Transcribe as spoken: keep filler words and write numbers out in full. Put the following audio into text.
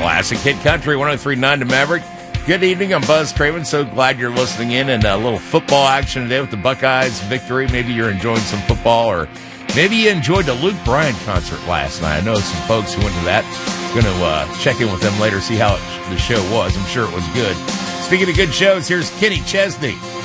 Classic Hit Country, one oh three point nine to Maverick. Good evening, I'm Buzz Craven. So glad you're listening in. And a little football action today with the Buckeyes victory. Maybe you're enjoying some football, or maybe you enjoyed the Luke Bryan concert last night. I know some folks who went to that. Going to uh, check in with them later, see how it, the show was. I'm sure it was good. Speaking of good shows, here's Kenny Chesney.